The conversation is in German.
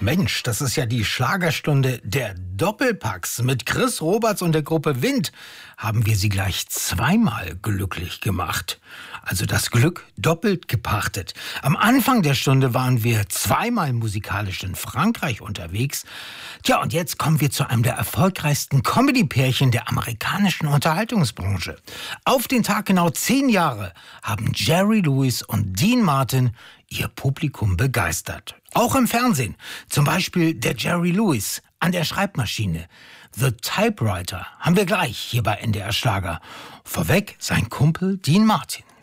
Mensch, das ist ja die Schlagerstunde der Doppelpacks. Mit Chris Roberts und der Gruppe Wind haben wir sie gleich zweimal glücklich gemacht. Also das Glück doppelt gepachtet. Am Anfang der Stunde waren wir zweimal musikalisch in Frankreich unterwegs. Tja, und jetzt kommen wir zu einem der erfolgreichsten Comedy-Pärchen der amerikanischen Unterhaltungsbranche. Auf den Tag genau 10 Jahre haben Jerry Lewis und Dean Martin ihr Publikum begeistert. Auch im Fernsehen. Zum Beispiel der Jerry Lewis an der Schreibmaschine. The Typewriter haben wir gleich hier bei NDR Schlager. Vorweg sein Kumpel Dean Martin.